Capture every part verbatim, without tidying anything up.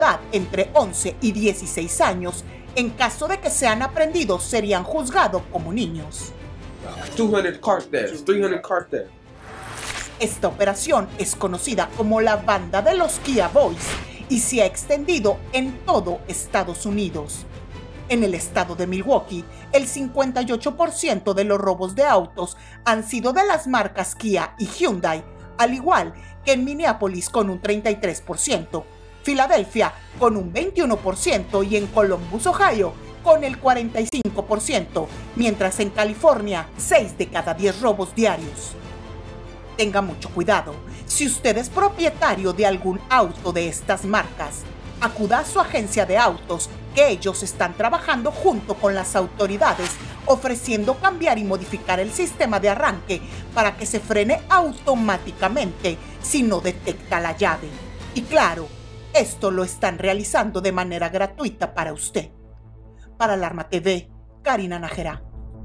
edad entre once y dieciséis años, en caso de que sean aprendidos, serían juzgados como niños. two hundred cartas, three hundred cartas. Esta operación es conocida como la banda de los Kia Boys y se ha extendido en todo Estados Unidos. En el estado de Milwaukee, el cincuenta y ocho por ciento de los robos de autos han sido de las marcas Kia y Hyundai, al igual que en Minneapolis con un treinta y tres por ciento, Filadelfia con un veintiuno por ciento y en Columbus, Ohio, con el cuarenta y cinco por ciento, mientras en California, seis de cada diez robos diarios. Tenga mucho cuidado. Si usted es propietario de algún auto de estas marcas, acuda a su agencia de autos, que ellos están trabajando junto con las autoridades, ofreciendo cambiar y modificar el sistema de arranque para que se frene automáticamente si no detecta la llave. Y claro, esto lo están realizando de manera gratuita para usted. Para Alarma T V, Karina Nájera.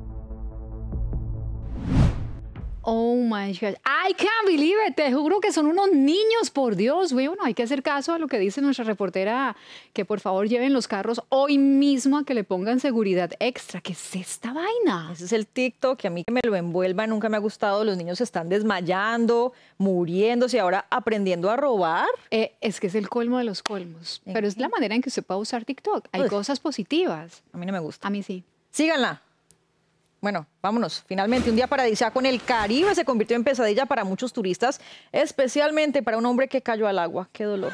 Oh my God, I can't believe it, te juro que son unos niños, por Dios. Bueno, hay que hacer caso a lo que dice nuestra reportera, que por favor lleven los carros hoy mismo a que le pongan seguridad extra. ¿Qué es esta vaina? Ese es el TikTok, que a mí que me lo envuelva nunca me ha gustado. Los niños se están desmayando, muriéndose, ahora aprendiendo a robar. Eh, es que es el colmo de los colmos, pero qué? es la manera en que usted puede usar TikTok. Hay Uy. cosas positivas. A mí no me gusta. A mí sí. Síganla. Bueno, vámonos. Finalmente, un día paradisíaco en el Caribe se convirtió en pesadilla para muchos turistas, especialmente para un hombre que cayó al agua. ¡Qué dolor!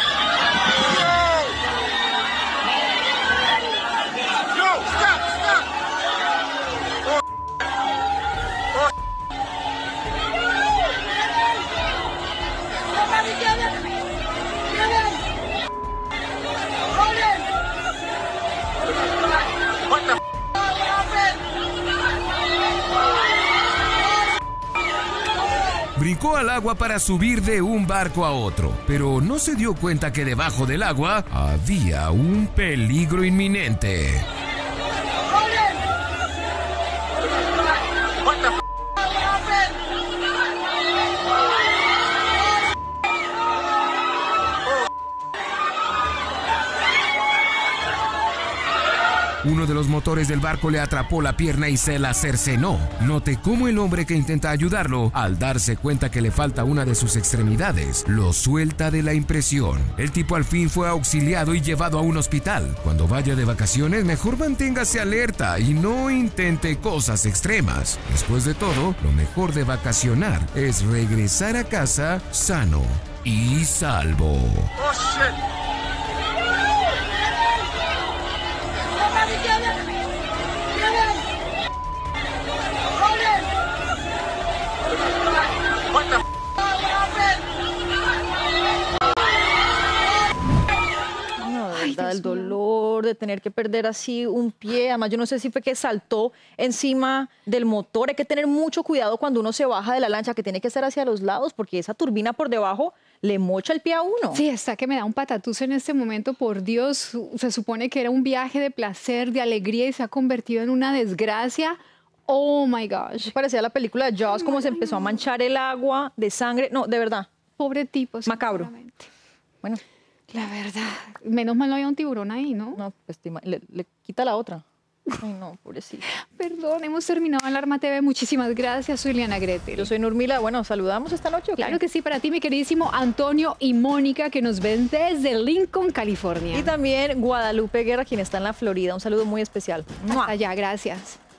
Brincó al agua para subir de un barco a otro, pero no se dio cuenta que debajo del agua había un peligro inminente. Uno de los motores del barco le atrapó la pierna y se la cercenó. Note cómo el hombre que intenta ayudarlo, al darse cuenta que le falta una de sus extremidades, lo suelta de la impresión. El tipo al fin fue auxiliado y llevado a un hospital. Cuando vaya de vacaciones, mejor manténgase alerta y no intente cosas extremas. Después de todo, lo mejor de vacacionar es regresar a casa sano y salvo. Oh, shit. El dolor de tener que perder así un pie. Además, yo no sé si fue que saltó encima del motor. Hay que tener mucho cuidado cuando uno se baja de la lancha, que tiene que estar hacia los lados, porque esa turbina por debajo le mocha el pie a uno. Sí, está que me da un patatús en este momento, por Dios. Se supone que era un viaje de placer, de alegría, y se ha convertido en una desgracia. Oh my gosh. Parecía la película de Jaws, como se empezó a manchar el agua de sangre. No, de verdad. Pobre tipo. Macabro. Bueno. La verdad, menos mal no había un tiburón ahí, ¿no? No, pues le, le quita la otra. Ay, no, pobrecita. Perdón, hemos terminado Alarma T V. Muchísimas gracias, soy Liana Gretel. Yo soy Nurmila. Bueno, ¿saludamos esta noche o qué? Claro que sí, para ti, mi queridísimo Antonio y Mónica, que nos ven desde Lincoln, California. Y también Guadalupe Guerra, quien está en la Florida. Un saludo muy especial. Hasta allá, gracias.